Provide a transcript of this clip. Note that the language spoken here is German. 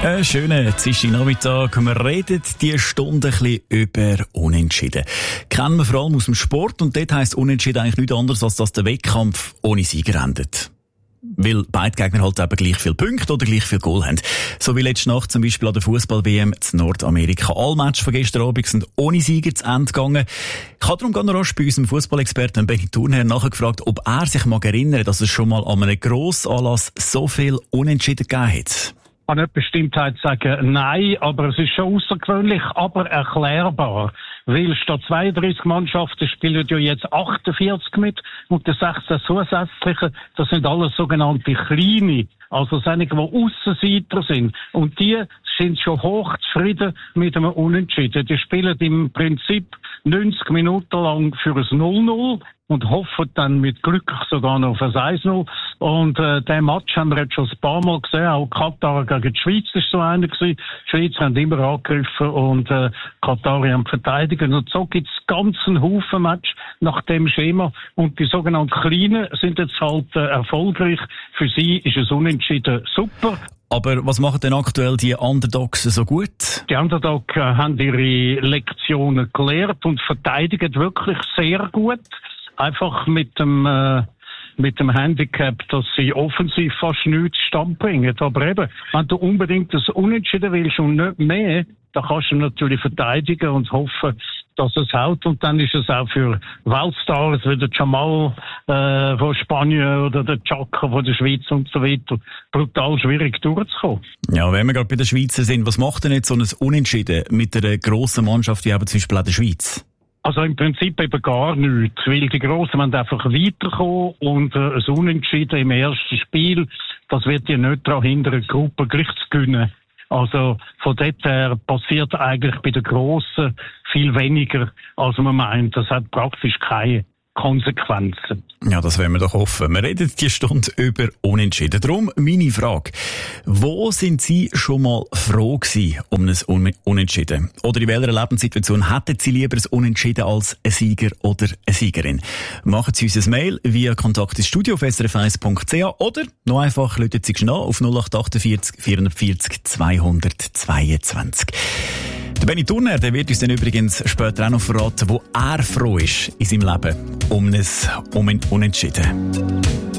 Schönen Nachmittag. Wir reden diese Stunde ein bisschen über Unentschieden. Kennen wir vor allem aus dem Sport und dort heisst Unentschieden eigentlich nichts anderes, als dass der Wettkampf ohne Sieger endet. Weil beide Gegner halt eben gleich viele Punkte oder gleich viel Goal haben. So wie letzte Nacht zum Beispiel an der Fußball-WM in Nordamerika. Alle Matches von gestern Abend sind ohne Sieger zu Ende gegangen. Ich habe darum ganz rasch bei unserem Fußballexperten Benny Thurnherr nachgefragt, ob er sich mag erinnern, dass es schon mal an einem Grossanlass so viel Unentschieden gegeben hat. Ich kann nicht Bestimmtheit sagen, nein, aber es ist schon außergewöhnlich, aber erklärbar. Weil statt 32 Mannschaften spielen ja jetzt 48 mit und die 16 zusätzlichen, das sind alles sogenannte Kleine, also solche, die Aussenseiter sind. Und die sind schon hoch zufrieden mit einem Unentschieden. Die spielen im Prinzip 90 Minuten lang für ein 0-0 und hoffen dann mit Glück sogar noch auf ein 1-0. Und den Match haben wir jetzt schon ein paar Mal gesehen. Auch Katar gegen die Schweiz ist so einer gewesen. Die Schweizer haben immer angegriffen und Katar haben verteidigt. Und so gibt es ganz einen Haufen Match nach dem Schema. Und die sogenannten Kleinen sind jetzt halt erfolgreich. Für sie ist es Unentschieden super. Aber was machen denn aktuell die Underdogs so gut? Die Underdogs haben ihre Lektionen gelernt und verteidigen wirklich sehr gut. Einfach mit dem Handicap, dass sie offensiv fast nichts stand bringen. Aber eben, wenn du unbedingt das Unentschieden willst und nicht mehr, dann kannst du natürlich verteidigen und hoffen, dass es hält. Und dann ist es auch für Weltstars wie der Jamal von Spanien oder der Chaka von der Schweiz und so weiter brutal schwierig durchzukommen. Ja, wenn wir gerade bei den Schweizer sind, was macht denn jetzt so ein Unentschieden mit einer grossen Mannschaft wie eben zum Beispiel auch der Schweiz? Also im Prinzip eben gar nichts, weil die Grossen wollen einfach weiterkommen und ein Unentschieden im ersten Spiel, das wird ja nicht daran hindern, eine Gruppe gleich zu gewinnen. Also von dort her passiert eigentlich bei den Grossen viel weniger, als man meint. Das hat praktisch keine Konsequenzen. Ja, das wollen wir doch hoffen. Wir reden diese Stunde über Unentschieden. Darum meine Frage. Wo sind Sie schon mal froh gewesen um ein Unentschieden? Oder in welcher Lebenssituation hätten Sie lieber ein Unentschieden als ein Sieger oder eine Siegerin? Machen Sie uns ein Mail via Kontakt ins Studio auf srf1.ch oder noch einfach läuten Sie schnell auf 0848 440 222. Der Benny Thurnherr, der wird uns dann übrigens später auch noch verraten, wo er froh ist in seinem Leben um ein Unentschieden.